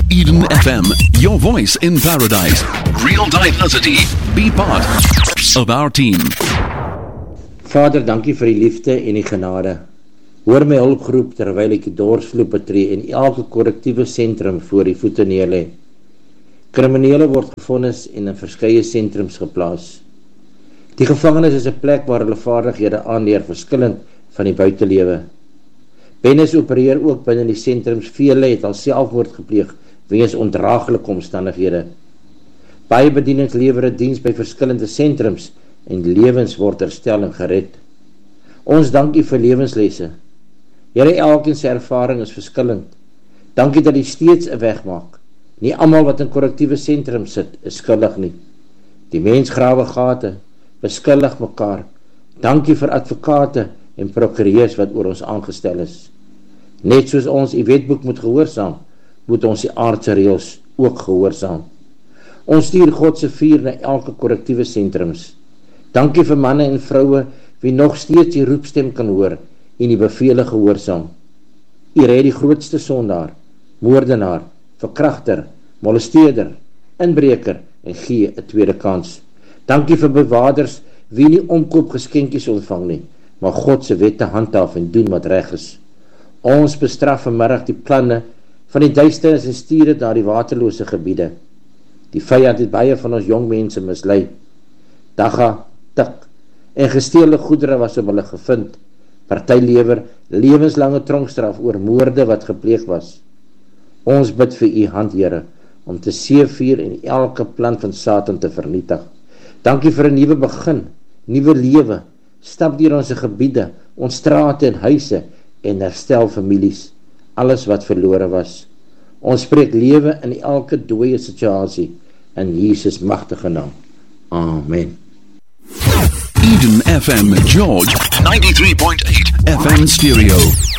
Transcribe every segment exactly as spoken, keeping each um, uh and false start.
Eden F M, your voice in paradise. Real diversity. Be part of our team. Vader, dankie vir die liefde en die genade. Hoor my hulpgeroep terwyl ek die dorsvloer betree en elke korrektiewe sentrum voor die voete neerlê. Kriminele word gevonnis en in verskeie sentrums geplaas. Die gevangenis is 'n plek waar hulle vaardighede aanleer, verskillend van die buitelewe. Bennis opereer ook binne die sentrums. Vele het al selfmoord gepleeg weens ondraaglike omstandighede. Baie bedienings lewer 'n diens by verskillende sentrums en lewens word herstel en gered. Ons dankie vir lewenslesse. Here, elkeen se ervaring is verskillend. Dankie dat U steeds 'n weg maak. Nie almal wat in korrektiewe sentrums sit, is skuldig nie. Die mens grawe gate, beskuldig mekaar. Dankie vir advokate en prokureurs wat oor ons aangestel is. Net soos ons die wetboek moet gehoorsaam, moet ons die aardse reëls ook gehoorsaam. Ons stuur God se vuur na elke korrektiewe sentrums. Dankie vir manne en vroue wie nog steeds die roepstem kan hoor en die bevele gehoorsaam. U red die grootste sondaar, moordenaar, verkragter, molesteerder, inbreker en gee 'n tweede kans. Dankie vir bewaarders wie nie omkoop geskenkies ontvang nie, maar God se wette handhaaf en doen wat reg is. Ons bestraf vanmiddag die planne van die duisternis en stuur dit na die waterlose gebiede. Die vyand het baie van ons jong mense mislei. Dagga, tik en gesteelde goedere was op hulle gevind. Party lewer lewenslange tronkstraf oor moorde wat gepleeg was. Ons bid vir U hand, Here, om te seëvier en elke plan van Satan te vernietig. Dankie vir 'n nuwe begin, nuwe lewe. Stap deur ons gebiede, ons strate en huise en herstel families, alles wat verlore was. Ons spreek lewe in elke dooie situasie in Jesus magtige naam. Amen. Eden F M George ninety-three point eight F M Stereo.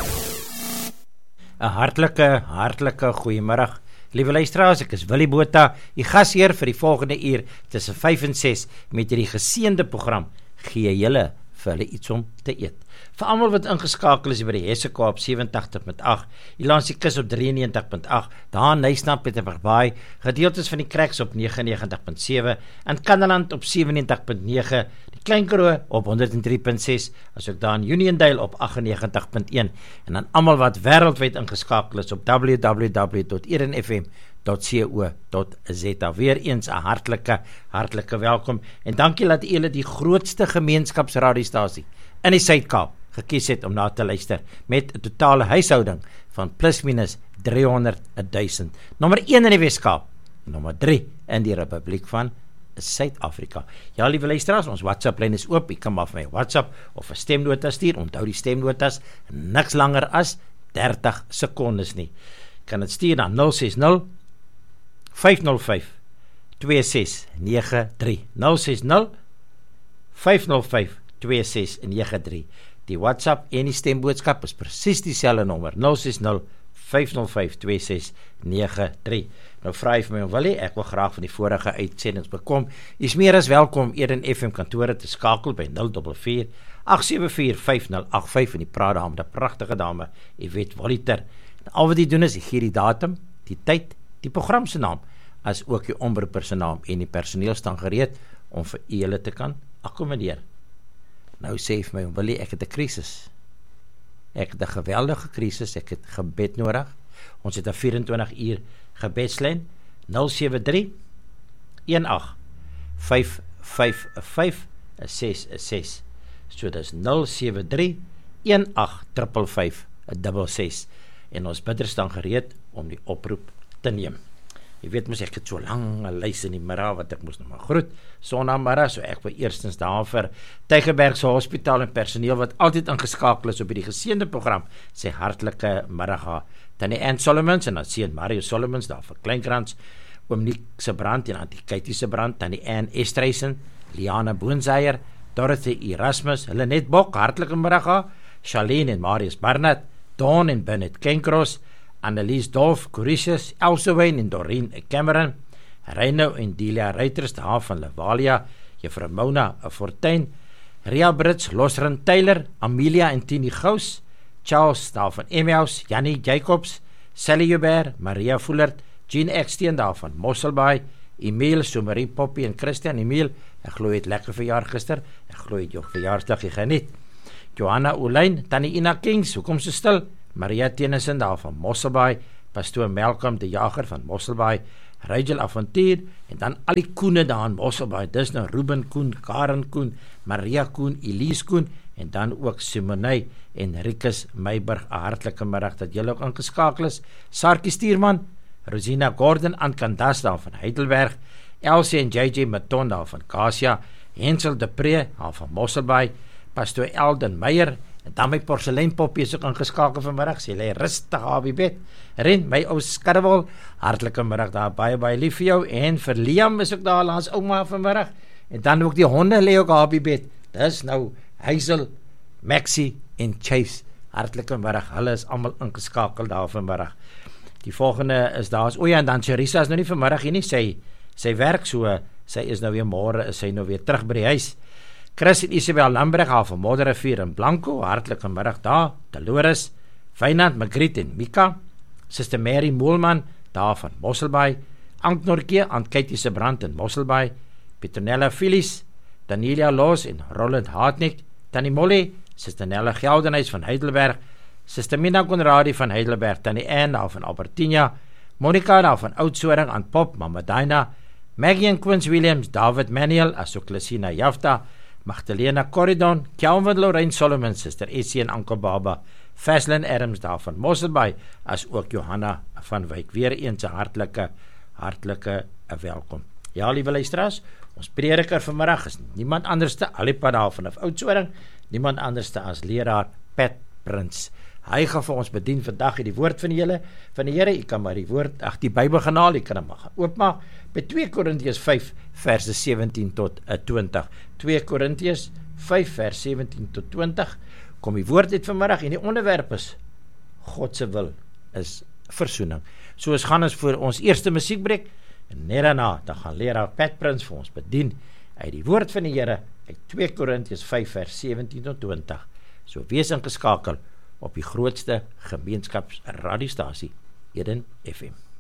'n Hartlike, hartlike goeiemiddag. Liewe luisteraars, ek is Willie Botha, die gasheer vir die volgende uur tussen vyf en ses met hierdie geseënde program gee julle vir hulle iets om te eet. Vir almal wat ingeskakel is by die Hesseka op sewentig punt agt, Ilansie Kus op drieënnegentig punt agt, daar in Nysna Pietermaritzburg, gedeeltes van die Cracks op negenennegentig punt sewe, in Kannaland op sewennegentig punt nege, die Klein Karoo op honderd en drie punt ses, asook daar in Uniondale op agtennegentig punt een, en dan almal wat wêreldwyd ingeskakel is op w w w dot eden f m dot co dot z a. Weer eens 'n hartlike, hartlike welkom, en dankie dat julle die grootste gemeenskapsradiostasie in die Suid-Kaap gekies het om na te luister, met 'n totale huishouding van plus minus driehonderd duisend. Nommer een in die Weskaap, nommer drie in die Republiek van Suid-Afrika. Ja, liewe luisteraars, ons WhatsApp-lyn is oop. Jy kan maar vir my WhatsApp of 'n stemnota stuur. Onthou die stemnotas, niks langer as dertig sekondes nie. Kan dit stuur na nul ses nul, vyf nul vyf, twee ses nege drie. nul ses nul, vyf nul vyf, twee ses nege drie. Die WhatsApp en die stemboodskap is presies dieselfde nommer, nul ses nul, vyf nul vyf, twee ses nege drie. Nou vra jy vir my, Willie, ek wil graag van die vorige uitsendings bekom. Jy is meer as welkom Eden F M kantore te skakel by nul vier vier, agt sewe vier, vyf nul agt vyf, en die praat daar met 'n pragtige dame, Yvette Woliter. Al wat jy doen is, jy gee die datum, die tyd, die program se naam, as ook die omroeper se naam, en die personeel staan gereed om vir julle te kan akkommodeer. Nou sê vir my, Willie, ek het 'n krisis. Ek het 'n geweldige krisis, ek het gebed nodig. Ons het 'n vyf en twintig uur gebedslyn, nul sewe drie, een agt, vyf vyf vyf, ses ses. So dis nul sewe drie, een agt, vyf vyf vyf ses. En ons bidder staan gereed om die oproep te neem. Jy weet mos, ek het so lang 'n lys in die middag wat ek moes nog maar groet, sondagmiddag, so ek wil eerstens daar vir Tygerbergse Hospitaal en personeel wat altyd ingeskakel is op die geseënde program, sê hartlike middag. Tannie Ann Solomons en dan sien Mario Solomons daar vir Kleinkrans, oom Nick se brand en Auntie Katie se brand, Tannie Ann Estreisen, Liana Boonseier, Dorothy Erasmus, hulle net Bok, hartlike middag, Charlene en Marius Barnett, Dawn en Bennett Kenkros, Annelies Dolf, Coricius, Elsewyn en Doreen Cameron, Reino en Delia Reuters, daar van Levalia, Juffrou Mona Fortuin, Ria Brits, Losrin Taylor, Amelia en Tini Gous, Charles daar van Emmaus, Jannie Jacobs, Sally Joubert, Maria Voelert, Jean Eksteen daar van Mosselbaai, Emile, Somarie, Poppy en Christian. Emile, ek glo het lekker verjaar gister, ek glo het jou verjaarsdag geniet. Johanna Olyn, Tannie Ina Kings, hoekom so stil? Maria Tennyson daar van Mosselbaai, Pastoor Malcolm de Jager van Mosselbaai, Rachel Avontuur, en dan al die Koene daar in Mosselbaai, dis nou Ruben Koen, Karen Koen, Maria Koen, Elise Koen, en dan ook Simonei en Rikus Meiburg, 'n hartlike middag dat julle ook ingeskakel is. Sarkie Stuurman, Rosina Gordon, Ankandas daar van Heidelberg, Elsie en J J Maton daar van Kasia, Hensel de Pre daar van Mosselbaai, Pastoor Elden Meyer, en dan my porseleinpoppie is ook ingeskakel vanmiddag, sê lê rustig op die bed. Ren, my ou skarrewol, hartlike middag daar, baie baie lief vir jou, en vir Liam is ook daar langs ouma vanmiddag, en dan ook die honde lê ook op die bed, dis nou Hazel, Maxie en Chase, hartlike middag, hulle is allemaal ingeskakel daar vanmiddag. Die volgende is daar, o ja, en dan Charissa is nou nie vanmiddag hier nie, sy, sy werk so, sy is nou weer môre, is sy nou weer terug by die huis. Chris en Isabel Lambreg haar van Modderrivier in Blanco, hartlike middag daar, Dolores, Fynand, Magriet en Mika, Sister Mary Moelman, daar van Mosselbaai, Ank Norke, Aunt Katie se Brand in Mosselbaai, Petronella Phyllis, Danielia Loos en Roland Hartnick, Tannie Molly, Sister Nella Geldenhuis van Heidelberg, Sister Mina Conradi van Heidelberg, Tannie Anne daar van Albertina, Monica daar van Oudtshoorn, Aunt Pop, Mama Dinah, Maggie en Quince Williams, David Manuel, asook Lucina Jafta, Magdalena Corridon, Kelvin Lorraine Solomon, Sister Essie en Uncle Baba, Faslin Adams daar van Mosselbaai, as ook Johanna van Wyk, weer eens 'n hartlike, hartlike welkom. Ja, liewe luisteraars, ons prediker vanmiddag is niemand anderste, Alipad daar vanaf Oudtshoorn, niemand anderste as leraar Pat Prins. Hy gaan vir ons bedien vandag in die woord van die Here, van die Here, jy kan maar die woord, ag die Bybel gaan haal, jy kan hom maar oopmaak, by twee Korintiërs vyf verse sewentien tot twintig, twee Korintiërs vyf vers sewentien tot twintig, kom die woord uit vanmiddag, en die onderwerp is, God se wil is versoening. So ons gaan ons voor ons eerste musiekbreek, en net daarna, dan gaan leraar Pat Prins vir ons bedien, uit die woord van die Here, uit twee Korintiërs vyf vers sewentien tot twintig, so wees ingeskakel, op die grootste gemeenskapsradiostasie, Eden F M.